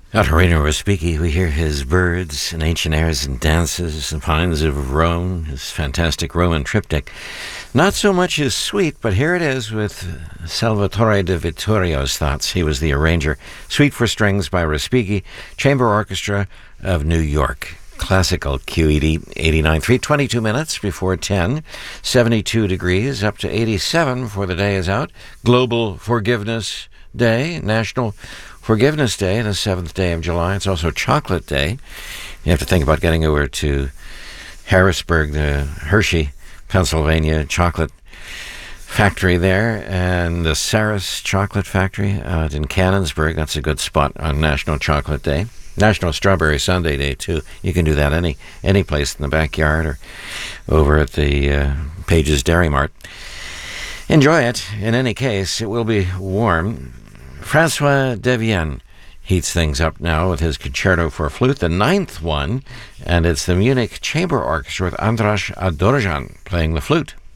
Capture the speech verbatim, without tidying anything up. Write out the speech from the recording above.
Out of Rainer Respighi, we hear his birds and ancient airs and dances and pines of Rome, his fantastic Roman triptych. Not so much his suite, but here it is with Salvatore de Vittorio's thoughts. He was the arranger. Suite for Strings by Respighi, Chamber Orchestra of New York. Classical Q E D eighty-nine point three, twenty-two minutes before ten, seventy-two degrees, up to eighty-seven before the day is out. Global Forgiveness Day, National Forgiveness Day, the seventh day of July. It's also Chocolate Day. You have to think about getting over to Harrisburg, the Hershey, Pennsylvania chocolate factory there, and the Saris Chocolate Factory out in Canonsburg. That's a good spot on National Chocolate Day. National Strawberry Sundae Day, too. You can do that any any place in the backyard or over at the uh, Page's Dairy Mart. Enjoy it. In any case, it will be warm. Francois Devienne heats things up now with his concerto for flute, the ninth one, and it's the Munich Chamber Orchestra with Andras Adorjan playing the flute.